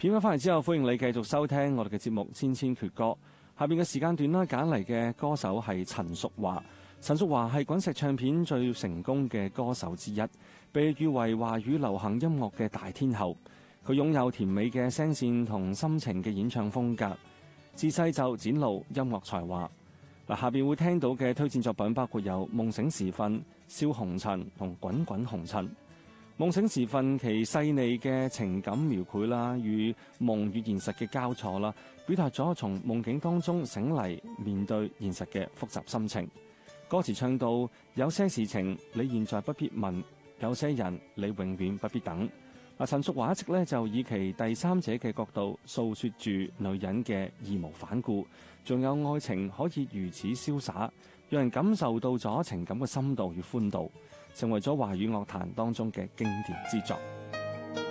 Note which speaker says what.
Speaker 1: 片翻返嚟之後，歡迎你繼續收聽我哋嘅節目《千千闕歌》。下邊嘅時間段啦，揀嚟嘅歌手係陳淑樺。陳淑樺係滾石唱片最成功嘅歌手之一，被譽為華語流行音樂嘅大天后。佢擁有甜美嘅聲線同深情嘅演唱風格，自細就展露音樂才華。下邊會聽到嘅推薦作品包括有《夢醒時分》、《笑紅塵》同《滾滾紅塵》。夢醒時分其細膩嘅情感描繪啦，與夢與現實嘅交錯啦，表達咗從夢境當中醒嚟面對現實嘅複雜心情。歌詞唱到有些事情你現在不必問，有些人你永遠不必等。陳淑樺一直咧就以其第三者嘅角度訴說住女人嘅義無反顧，仲有愛情可以如此瀟灑，讓人感受到咗情感嘅深度與寬度，成為咗華語樂壇當中嘅經典之作。